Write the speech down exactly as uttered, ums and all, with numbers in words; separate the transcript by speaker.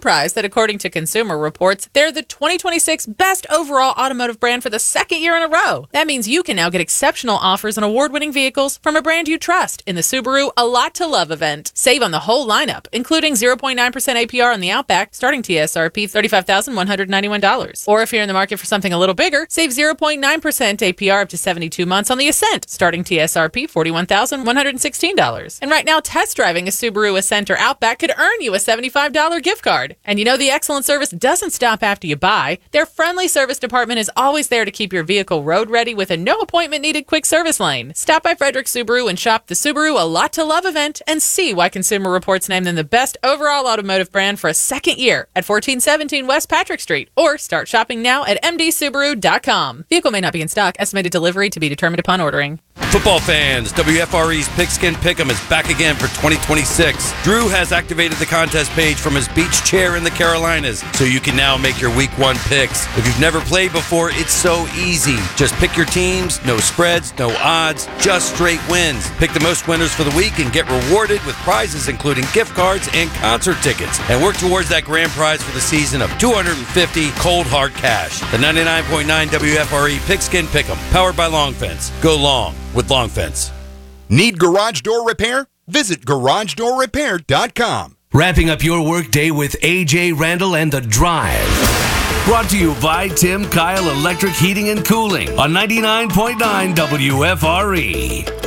Speaker 1: surprised that according to Consumer Reports, they're the twenty twenty-six best overall automotive brand for the second year in a row. That means you can now get exceptional offers on award-winning vehicles from a brand you trust in the Subaru A Lot to Love event. Save on the whole lineup, including zero point nine percent A P R on the Outback, starting T S R P thirty-five thousand one hundred ninety-one dollars. Or if you're in the market for something a little bigger, save zero point nine percent A P R up to seventy-two months on the Ascent, starting T S R P forty-one thousand one hundred sixteen dollars. And right now, test driving a Subaru Ascent or Outback could earn you a seventy-five dollars gift card. And you know the excellent service doesn't stop after you buy. Their friendly service department is always there to keep your vehicle road ready with a no appointment needed quick service lane. Stop by Frederick Subaru and shop the Subaru A Lot to Love event and see why Consumer Reports named them the best overall automotive brand for a second year at fourteen seventeen West Patrick Street, or start shopping now at m d subaru dot com. Vehicle may not be in stock. Estimated delivery to be determined upon ordering.
Speaker 2: Football fans, W F R E's Pigskin Pick'em is back again for twenty twenty-six. Drew has activated the contest page from his beach chair in the Carolinas, so you can now make your week one picks. If you've never played before, it's so easy. Just pick your teams, no spreads, no odds, just straight wins. Pick the most winners for the week and get rewarded with prizes including gift cards and concert tickets. And work towards that grand prize for the season of two hundred fifty cold hard cash. The ninety-nine point nine W F R E Pigskin Pick'em, powered by Long Fence. Go long with Long Fence.
Speaker 3: Need garage door repair? Visit garage door repair dot com.
Speaker 4: Wrapping up your workday with A J Randall and The Drive. Brought to you by Tim Kyle Electric Heating and Cooling on ninety-nine point nine W F R E.